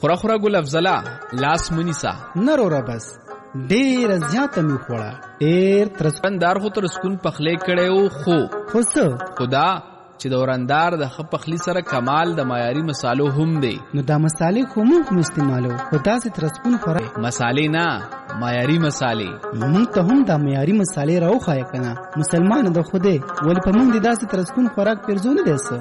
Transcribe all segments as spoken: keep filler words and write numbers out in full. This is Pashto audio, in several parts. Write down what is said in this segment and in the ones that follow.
خورا خورا ګل افضله لاس منیسا نرورا بس ډیر زیاته می خوړه ډیر ترسپندار خو تر سکون پخلی کړو خو خو څه خدا چې د ورندار د خ پخلی سره کمال د معیاري مصالو هم دی نو دا مصالې خو موږ استعمالو خدا سي ترسپون فرق مصالې نه معیاري مصالې موږ ته هم دا معیاري مصالې راوخای کنه مسلمان د خوده ول په موږ د داسې ترسپون خوراک پرځونه دیسه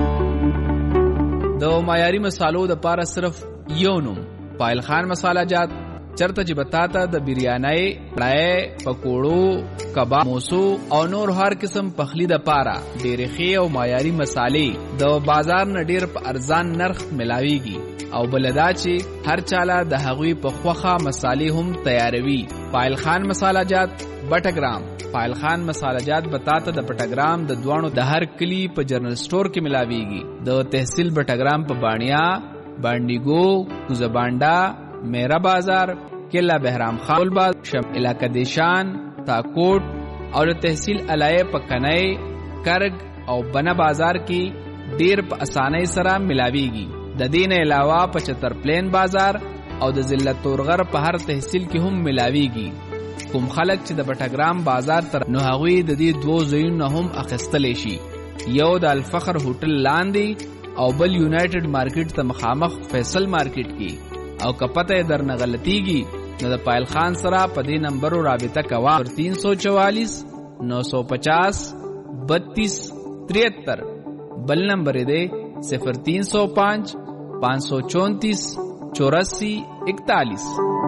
د معیاري مصالو د پاره صرف یو نوم پایل خان مصالحه جات چرته چې بتاته د بریانۍ پړای پکوړو کباب موسو او نور هر قسم پخلی د پاره ډېرې ښې او معیاري مصالې د بازار نه ډېر په ارزان نرخ ملاويږي او بلدا چې هر چاله د هغوی په خوخه مصالې هم تیاروي پایل خان مصالحه جات بټګرام پایل خان مصالحه جات بتاته د پټګرام د دوانو د هر کلی په جنرال سٹور کې ملاويږي د تحصیل بټګرام په بانیا باندیګو کوزبانډا میرا بازار کلا بهرام خان باز شم علاقہ دیشان تاکوٹ اور تحصیل علائے پکنائے کرگ او بنا بازار کی ډیر په اسانۍ سره ملاويږي د دین علاوه پچتر پلین بازار او د ضلع تورغر په هر تحصیل کې هم ملاويږي کوم خلک چې د بټګرام بازار تر نو هغوی د دې دوه ځایونو هم اخیستلی شي یو د الفخر هوټل لاندې او بل یونایټډ مارکیټ ته مخامخ فیصل مارکیټ کې او کپته در نه غلطیږي نو د پایل خان سره په دې نمبرو رابطه کوه تین سو چوالیس نو سو پچاس بتیس تریہتر بل نمبر دے صفر تین سو پانچ پانچ سو چونتیس چوراسی اکتالیس.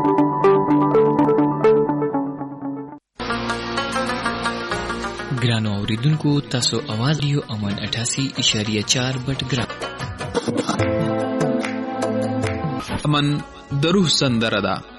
ګرانو اوریدونکو تاسو आवाज یو امان اٹھاسی اشاریه چار بټګرام امن د روح سندره ده.